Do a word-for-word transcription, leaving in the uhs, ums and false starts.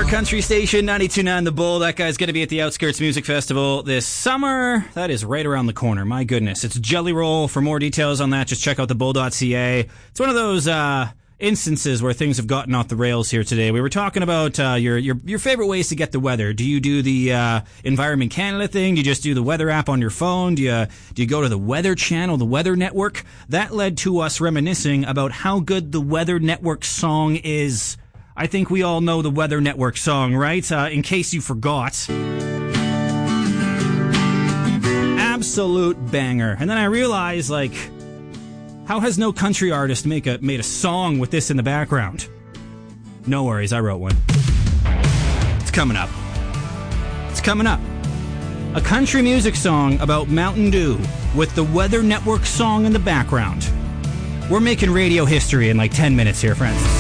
country station, ninety-two point nine The Bull. That guy's going to be at the Outskirts Music Festival this summer. That is right around the corner. My goodness. It's Jelly Roll. For more details on that, just check out the bull dot c a. It's one of those uh, instances where things have gotten off the rails here today. We were talking about uh, your, your your favorite ways to get the weather. Do you do the uh, Environment Canada thing? Do you just do the weather app on your phone? Do you, do you go to the Weather Channel, the Weather Network? That led to us reminiscing about how good the Weather Network song is. I think we all know the Weather Network song, right? Uh, in case you forgot. Absolute banger. And then I realized, like, how has no country artist make a made a song with this in the background? No worries, I wrote one. It's coming up. It's coming up. A country music song about Mountain Dew with the Weather Network song in the background. We're making radio history in like ten minutes here, friends.